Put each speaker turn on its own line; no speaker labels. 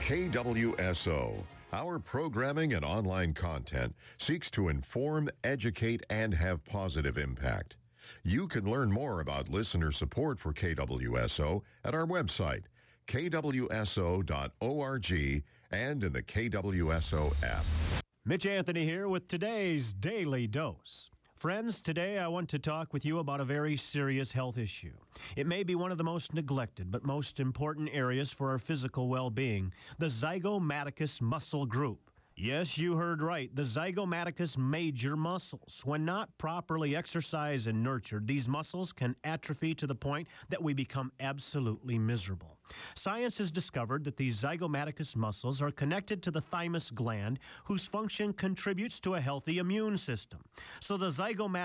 KWSO. Our programming and online content seeks to inform, educate, and have positive impact. You can learn more about listener support for KWSO at our website, kwso.org, and in the KWSO app.
Mitch Anthony here with today's Daily Dose. Friends, today I want to talk with you about a very serious health issue. It may be one of the most neglected but most important areas for our physical well-being, the zygomaticus muscle group. Yes, you heard right, the zygomaticus major muscles. When not properly exercised and nurtured, these muscles can atrophy to the point that we become absolutely miserable. Science has discovered that these zygomaticus muscles are connected to the thymus gland, whose function contributes to a healthy immune system. So the zygomaticus